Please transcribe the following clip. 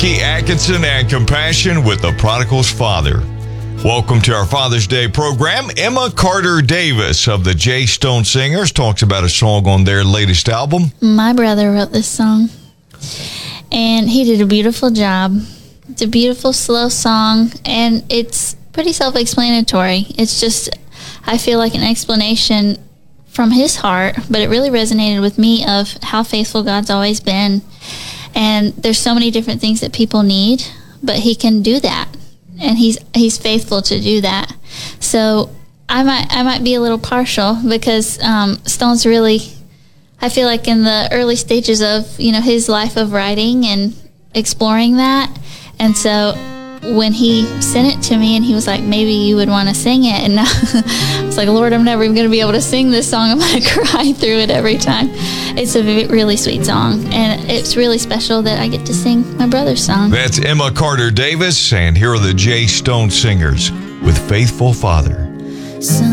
Ricky Atkinson and Compassion with the Prodigal's Father. Welcome to our Father's Day program. Emma Carter Davis of the J. Stone Singers talks about a song on their latest album. My brother wrote this song, and he did a beautiful job. It's a beautiful, slow song, and it's pretty self-explanatory. It's just, I feel like an explanation from his heart, but it really resonated with me of how faithful God's always been. And there's so many different things that people need, but he can do that, and he's faithful to do that. So I might be a little partial because Stone's really, I feel like in the early stages of his life of writing and exploring that. And so when he sent it to me and he was like, maybe you would want to sing it, and I was like, Lord, I'm never even going to be able to sing this song. I'm going to cry through it every time. It's a really sweet song, and it's really special that I get to sing my brother's song. That's Emma Carter Davis, and here are the J. Stone Singers with Faithful Father. Son